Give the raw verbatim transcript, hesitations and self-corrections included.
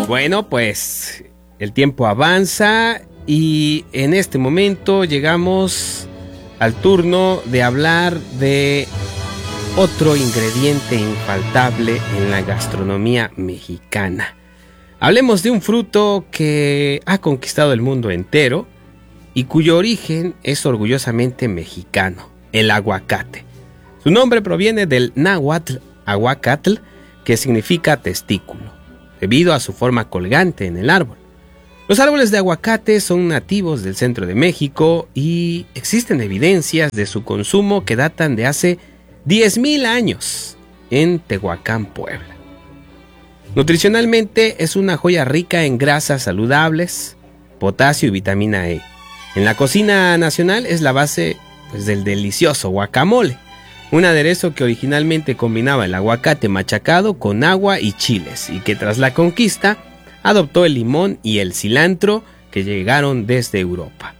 Bueno, pues el tiempo avanza y en este momento llegamos al turno de hablar de otro ingrediente infaltable en la gastronomía mexicana. Hablemos de un fruto que ha conquistado el mundo entero y cuyo origen es orgullosamente mexicano, el aguacate. Su nombre proviene del náhuatl aguacatl, que significa testículo, debido a su forma colgante en el árbol. Los árboles de aguacate son nativos del centro de México y existen evidencias de su consumo que datan de hace diez mil años en Tehuacán, Puebla. Nutricionalmente es una joya rica en grasas saludables, potasio y vitamina E. En la cocina nacional es la base pues, del delicioso guacamole, un aderezo que originalmente combinaba el aguacate machacado con agua y chiles y que tras la conquista adoptó el limón y el cilantro que llegaron desde Europa.